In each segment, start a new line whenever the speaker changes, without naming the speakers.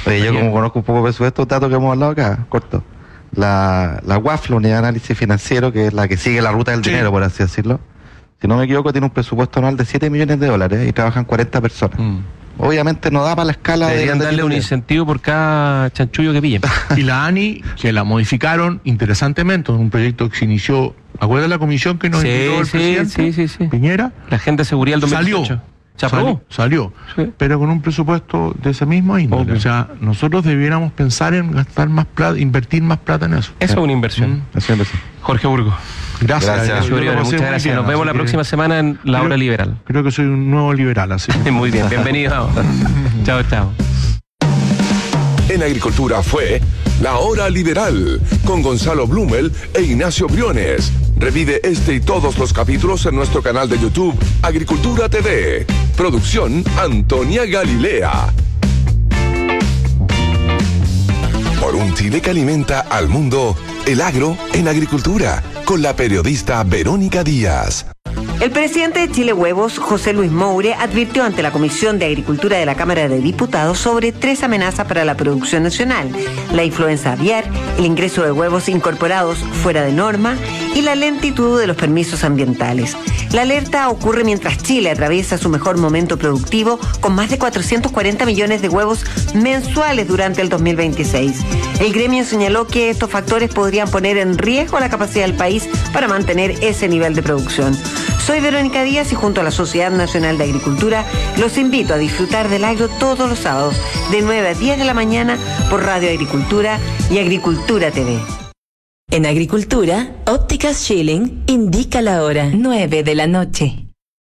Oye, yo como conozco un poco de estos datos que hemos hablado acá, corto. La UAF, la Unidad de Análisis Financiero, que es la que sigue la ruta del dinero, por así decirlo, si no me equivoco, tiene un presupuesto anual de 7 millones de dólares y trabajan 40 personas. Obviamente no da para la escala
deberían darle un incentivo por cada chanchullo que pillen.
Y la ANI, que la modificaron interesantemente, en un proyecto que se inició, ¿acuerdas la comisión que nos invitó el presidente Piñera?
La Agenda de Seguridad del 2018. ¿Se aprobó?
Salió, pero con un presupuesto de ese mismo índole. O sea, nosotros debiéramos pensar en gastar más plata, invertir más plata en eso.
Eso es una inversión. Jorge Burgos.
Gracias.
Muchas gracias. Nos vemos la próxima semana en La Hora Liberal.
Creo que soy un nuevo liberal, así.
Muy bien, bienvenido. Chao.
En Agricultura fue La Hora Liberal con Gonzalo Blumel e Ignacio Briones. Revive este y todos los capítulos en nuestro canal de YouTube Agricultura TV. Producción Antonia Galilea. Por un Chile que alimenta al mundo, el agro en agricultura, con la periodista Verónica Díaz.
El presidente de Chile Huevos, José Luis Moure, advirtió ante la Comisión de Agricultura de la Cámara de Diputados sobre 3 amenazas para la producción nacional: la influenza aviar, el ingreso de huevos incorporados fuera de norma y la lentitud de los permisos ambientales. La alerta ocurre mientras Chile atraviesa su mejor momento productivo, con más de 440 millones de huevos mensuales durante el 2026. El gremio señaló que estos factores podrían poner en riesgo la capacidad del país para mantener ese nivel de producción. Soy Verónica Díaz y junto a la Sociedad Nacional de Agricultura los invito a disfrutar del agro todos los sábados de 9 a 10 de la mañana por Radio Agricultura y Agricultura TV.
En Agricultura, Ópticas Schilling indica la hora 9 de la noche.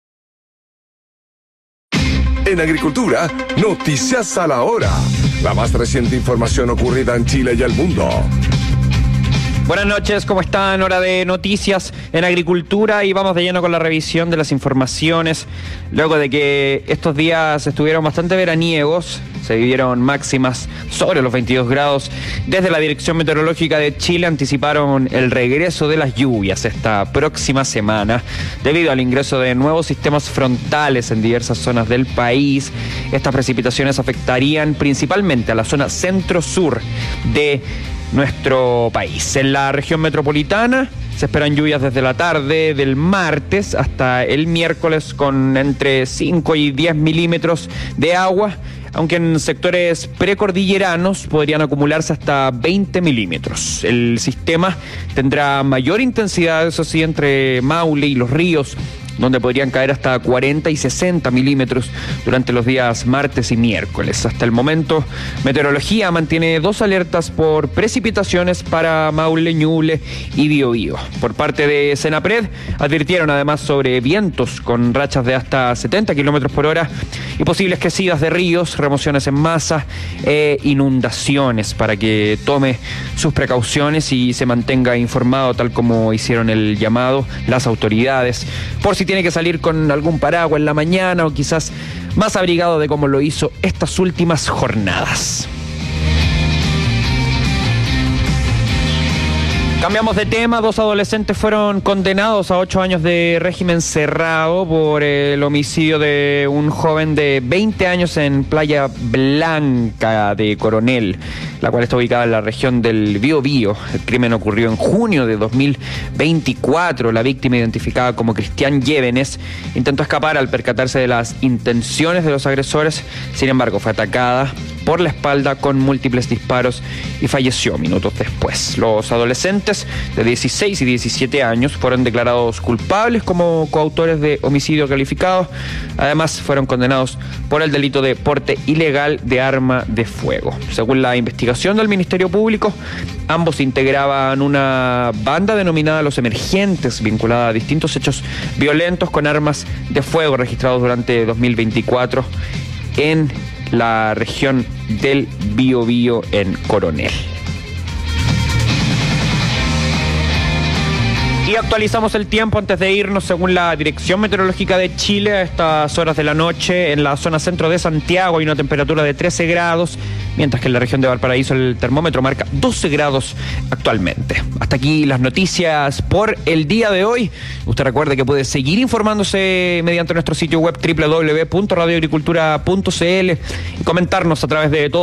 En Agricultura, noticias a la hora. La más reciente información ocurrida en Chile y el mundo.
Buenas noches, ¿cómo están? Hora de noticias en Agricultura y vamos de lleno con la revisión de las informaciones. Luego de que estos días estuvieron bastante veraniegos, se vivieron máximas sobre los 22 grados. Desde la Dirección Meteorológica de Chile anticiparon el regreso de las lluvias esta próxima semana debido al ingreso de nuevos sistemas frontales en diversas zonas del país. Estas precipitaciones afectarían principalmente a la zona centro-sur de nuestro país. En la región metropolitana se esperan lluvias desde la tarde del martes hasta el miércoles con entre 5 y 10 milímetros de agua, aunque en sectores precordilleranos podrían acumularse hasta 20 milímetros. El sistema tendrá mayor intensidad, eso sí, entre Maule y Los Ríos, donde podrían caer hasta 40 y 60 milímetros durante los días martes y miércoles. Hasta el momento, Meteorología mantiene 2 alertas por precipitaciones para Maule, Ñuble y Biobío. Por parte de Senapred, advirtieron además sobre vientos con rachas de hasta 70 kilómetros por hora y posibles crecidas de ríos, remociones en masa e inundaciones, para que tome sus precauciones y se mantenga informado, tal como hicieron el llamado las autoridades, por si tiene que salir con algún paraguas en la mañana o quizás más abrigado de como lo hizo estas últimas jornadas. Cambiamos de tema. 2 adolescentes fueron condenados a 8 años de régimen cerrado por el homicidio de un joven de 20 años en Playa Blanca de Coronel, la cual está ubicada en la región del Biobío. El crimen ocurrió en junio de 2024. La víctima, identificada como Cristian Llévenes, intentó escapar al percatarse de las intenciones de los agresores. Sin embargo, fue atacada por la espalda con múltiples disparos y falleció minutos después. Los adolescentes de 16 y 17 años fueron declarados culpables como coautores de homicidio calificado. Además, fueron condenados por el delito de porte ilegal de arma de fuego. Según la investigación del Ministerio Público, ambos integraban una banda denominada Los Emergentes, vinculada a distintos hechos violentos con armas de fuego registrados durante 2024 en la región del Biobío en Coronel. Y actualizamos el tiempo antes de irnos. Según la Dirección Meteorológica de Chile, a estas horas de la noche en la zona centro de Santiago hay una temperatura de 13 grados, mientras que en la región de Valparaíso el termómetro marca 12 grados actualmente. Hasta aquí las noticias por el día de hoy. Usted recuerde que puede seguir informándose mediante nuestro sitio web www.radioagricultura.cl y comentarnos a través de todo